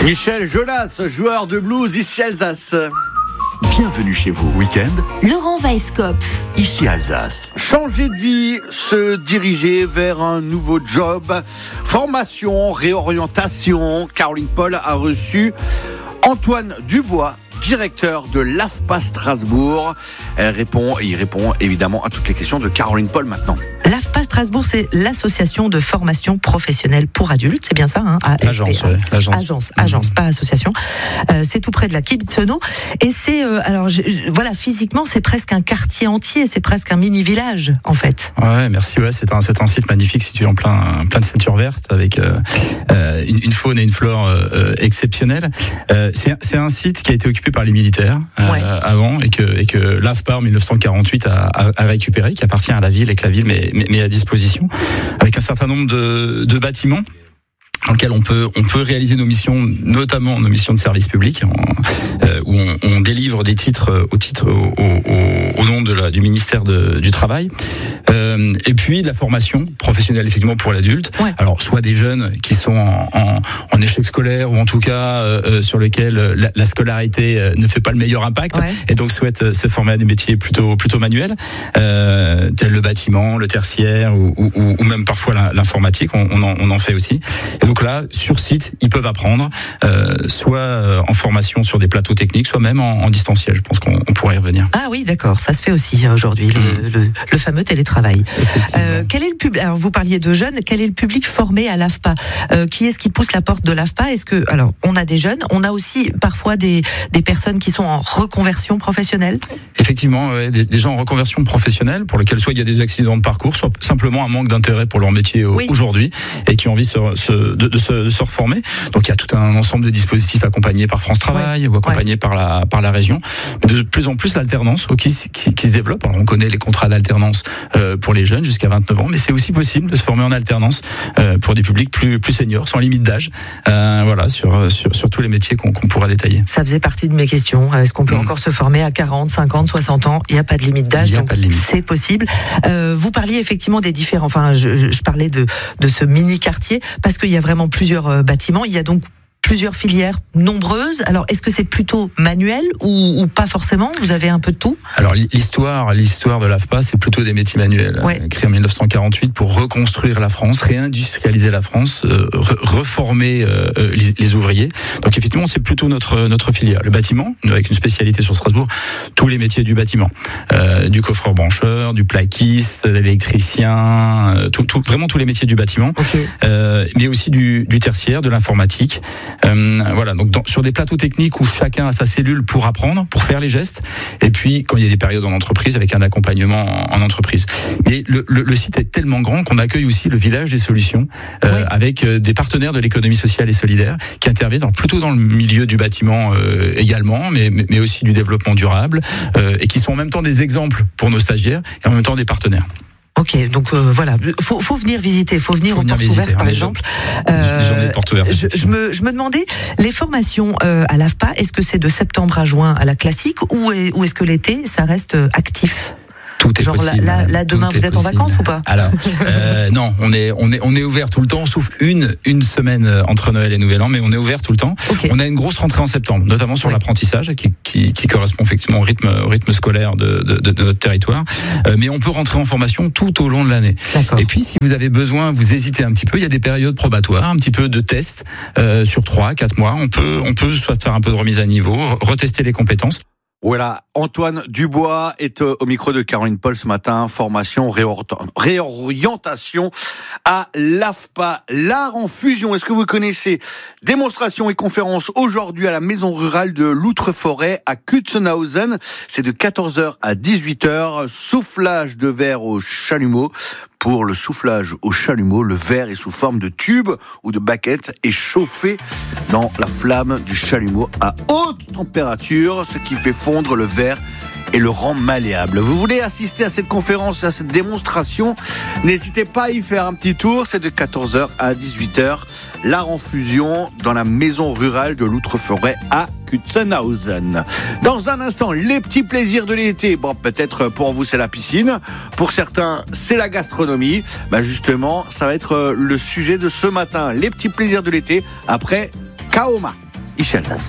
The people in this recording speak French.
Michel Jonas, joueur de blues ici Alsace. Bienvenue chez vous, week-end. Laurent Weisskopf. Ici Alsace. Changer de vie, se diriger vers un nouveau job, formation, réorientation. Caroline Paul a reçu Antoine Dubois, directeur de l'AFPA Strasbourg. Il répond évidemment à toutes les questions de Caroline Paul maintenant. L'AFPA Strasbourg, c'est l'association de formation professionnelle pour adultes, c'est bien ça, hein? L'agence, ouais, Agence, pas association. C'est tout près de la Kibitzeno. Et c'est, voilà, physiquement, c'est presque un quartier entier, c'est presque un mini-village, en fait. Ouais, merci, ouais, c'est un site magnifique situé en plein de ceinture verte, avec une faune et une flore exceptionnelles. C'est un site qui a été occupé par les militaires avant, et que l'AFPA en 1948 a récupéré, qui appartient à la ville et que la ville met à disposition, avec un certain nombre de bâtiments dans lequel on peut réaliser nos missions, notamment nos missions de service public, où on délivre des titres au nom du ministère du Travail, et puis de la formation professionnelle effectivement pour l'adulte. Ouais. Alors soit des jeunes qui sont en échec scolaire, ou en tout cas sur lesquels la scolarité ne fait pas le meilleur impact, et donc souhaitent se former à des métiers plutôt manuels, tels le bâtiment, le tertiaire, ou même parfois l'informatique. On en fait aussi. Et donc là, sur site, ils peuvent apprendre, soit en formation sur des plateaux techniques, soit même en distanciel. Je pense qu'on pourrait y revenir. Ah oui, d'accord, ça se fait aussi aujourd'hui, le fameux télétravail. Quel est le public ? Alors vous parliez de jeunes, quel est le public formé à l'AFPA ? Qui est-ce qui pousse la porte de l'AFPA ? Alors, on a des jeunes, on a aussi parfois des personnes qui sont en reconversion professionnelle ? Effectivement, des gens en reconversion professionnelle, pour lesquels soit il y a des accidents de parcours, soit simplement un manque d'intérêt pour leur métier aujourd'hui, et qui ont envie de se reformer. Donc il y a tout un ensemble de dispositifs accompagnés par France Travail, ou accompagnés par la région. De plus en plus, l'alternance qui se développe. Alors on connaît les contrats d'alternance pour les jeunes jusqu'à 29 ans, mais c'est aussi possible de se former en alternance pour des publics plus seniors, sans limite d'âge, sur tous les métiers qu'on pourra détailler. Ça faisait partie de mes questions. Est-ce qu'on peut encore se former à 40, 50, 60 ans ? Il n'y a pas de limite d'âge, donc c'est possible. Vous parliez effectivement des différents... Enfin, je parlais de ce mini-quartier, parce qu'il y a vraiment plusieurs bâtiments. Il y a donc plusieurs filières nombreuses. Alors, est-ce que c'est plutôt manuel ou pas forcément ? Vous avez un peu de tout ? Alors, l'histoire de l'AFPA, c'est plutôt des métiers manuels. Créé en 1948 pour reconstruire la France, réindustrialiser la France, reformer les ouvriers. Donc, effectivement, c'est plutôt notre filière. Le bâtiment, avec une spécialité sur Strasbourg, tous les métiers du bâtiment. Du coffreur-brancheur, du plaquiste, de l'électricien, vraiment tous les métiers du bâtiment. Mais aussi du tertiaire, de l'informatique. Voilà, donc sur des plateaux techniques où chacun a sa cellule pour apprendre, pour faire les gestes, et puis quand il y a des périodes en entreprise, avec un accompagnement en entreprise. Mais le site est tellement grand qu'on accueille aussi le village des solutions, avec des partenaires de l'économie sociale et solidaire qui interviennent plutôt dans le milieu du bâtiment également, mais aussi du développement durable, et qui sont en même temps des exemples pour nos stagiaires et en même temps des partenaires. Ok, donc voilà, faut venir visiter, faut venir aux portes ouvertes par exemple. Journées de portes ouvertes. Je me demandais, les formations à l'AFPA, est-ce que c'est de septembre à juin à la classique, ou est-ce que l'été ça reste actif ? Tout est possible. Là demain vous êtes en vacances ou pas ? Alors non, on est ouvert tout le temps, sauf une semaine entre Noël et Nouvel An, mais on est ouvert tout le temps. On a une grosse rentrée en septembre, notamment sur l'apprentissage qui correspond effectivement au rythme scolaire de notre territoire. Mais on peut rentrer en formation tout au long de l'année. D'accord. Et puis si vous avez besoin, vous hésitez un petit peu, il y a des périodes probatoires, un petit peu de tests sur 3-4 mois. On peut soit faire un peu de remise à niveau, retester les compétences. Voilà, Antoine Dubois est au micro de Caroline Paul ce matin. Formation, réorientation à l'AFPA. L'art en fusion, est-ce que vous connaissez ? Démonstration et conférence aujourd'hui à la maison rurale de l'Outreforêt à Kutzenhausen. C'est de 14h à 18h. Soufflage de verre au chalumeau. Pour le soufflage au chalumeau, le verre est sous forme de tube ou de baquette et chauffé dans la flamme du chalumeau à haute température, ce qui fait fondre le verre et le rend malléable. Vous voulez assister à cette conférence, à cette démonstration ? N'hésitez pas à y faire un petit tour, c'est de 14h à 18h. L'art en fusion dans la maison rurale de l'Outreforêt à Kutzenhausen. Dans un instant, les petits plaisirs de l'été. Bon, peut-être pour vous c'est la piscine, pour certains c'est la gastronomie. Justement, ça va être le sujet de ce matin. Les petits plaisirs de l'été après Kaoma. ici à Alsace.